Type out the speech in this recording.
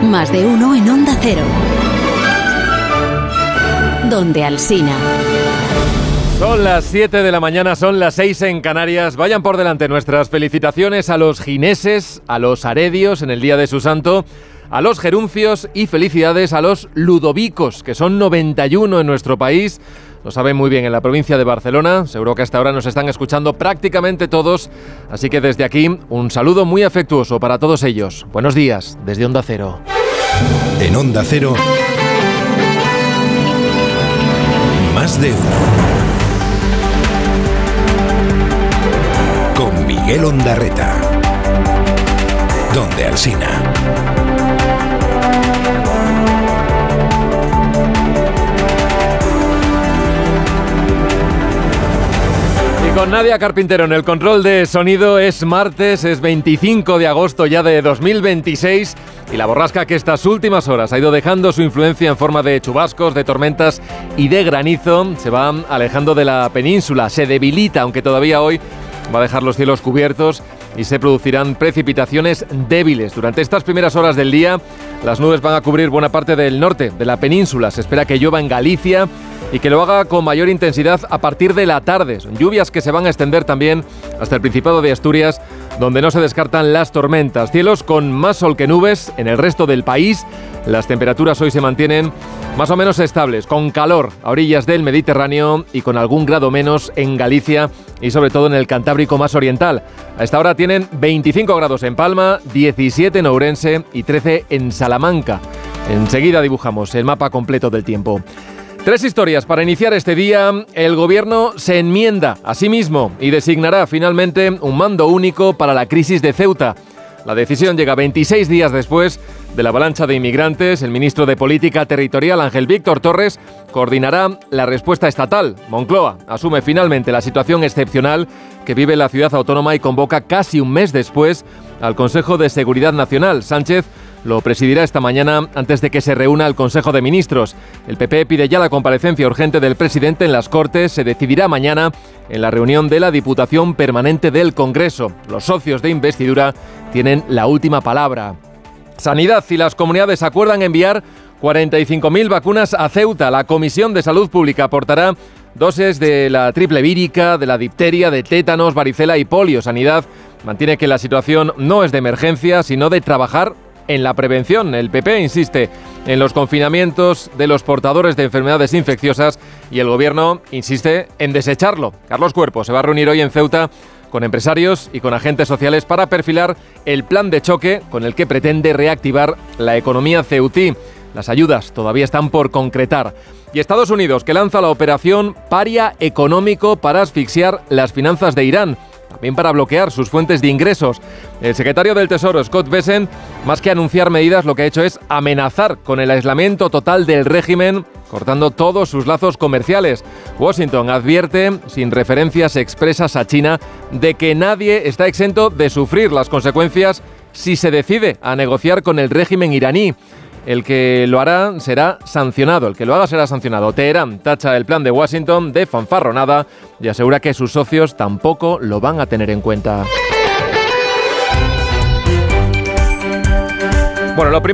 Más de uno en Onda Cero. Donde Alsina. Son las 7 de la mañana, son las 6 en Canarias. Vayan por delante nuestras felicitaciones a los gineses, a los aredios en el día de su santo, a los geruncios y felicidades a los ludovicos, que son 91 en nuestro país. Lo saben muy bien en la provincia de Barcelona. Seguro que hasta ahora nos están escuchando prácticamente todos. Así que desde aquí, un saludo muy afectuoso para todos ellos. Buenos días, desde Onda Cero. En Onda Cero, Más de uno. Con Miguel Ondarreta. Donde Alsina. Y con Nadia Carpintero en el control de sonido. Es martes, es 25 de agosto ya de 2026 y la borrasca que estas últimas horas ha ido dejando su influencia en forma de chubascos, de tormentas y de granizo se va alejando de la península, se debilita, aunque todavía hoy va a dejar los cielos cubiertos y se producirán precipitaciones débiles. Durante estas primeras horas del día, las nubes van a cubrir buena parte del norte de la península. Se espera que llueva en Galicia y que lo haga con mayor intensidad a partir de la tarde. Son lluvias que se van a extender también hasta el Principado de Asturias, donde no se descartan las tormentas. Cielos con más sol que nubes en el resto del país. Las temperaturas hoy se mantienen más o menos estables, con calor a orillas del Mediterráneo y con algún grado menos en Galicia y sobre todo en el Cantábrico más oriental. A esta hora tienen 25 grados en Palma, 17 en Ourense y 13 en Salamanca. Enseguida dibujamos el mapa completo del tiempo. 3 historias para iniciar este día. El gobierno se enmienda a sí mismo y designará finalmente un mando único para la crisis de Ceuta. La decisión llega 26 días después de la avalancha de inmigrantes. El ministro de Política Territorial, Ángel Víctor Torres, coordinará la respuesta estatal. Moncloa asume finalmente la situación excepcional que vive la ciudad autónoma y convoca casi un mes después al Consejo de Seguridad Nacional. Sánchez lo presidirá esta mañana antes de que se reúna el Consejo de Ministros. El PP pide ya la comparecencia urgente del presidente en las Cortes. Se decidirá mañana en la reunión de la Diputación Permanente del Congreso. Los socios de investidura tienen la última palabra. Sanidad y las comunidades acuerdan enviar 45.000 vacunas a Ceuta. La Comisión de Salud Pública aportará dosis de la triple vírica, de la difteria, de tétanos, varicela y polio. Sanidad mantiene que la situación no es de emergencia, sino de trabajar en la prevención. El PP insiste en los confinamientos de los portadores de enfermedades infecciosas y el gobierno insiste en desecharlo. Carlos Cuerpo se va a reunir hoy en Ceuta con empresarios y con agentes sociales para perfilar el plan de choque con el que pretende reactivar la economía ceutí. Las ayudas todavía están por concretar. Y Estados Unidos, que lanza la operación Paria Económico para asfixiar las finanzas de Irán, también para bloquear sus fuentes de ingresos. El secretario del Tesoro, Scott Bessent, más que anunciar medidas, lo que ha hecho es amenazar con el aislamiento total del régimen, cortando todos sus lazos comerciales. Washington advierte, sin referencias expresas a China, de que nadie está exento de sufrir las consecuencias si se decide a negociar con el régimen iraní. El que lo hará será sancionado, el que lo haga será sancionado. Teherán tacha el plan de Washington de fanfarronada y asegura que sus socios tampoco lo van a tener en cuenta. Bueno, lo primero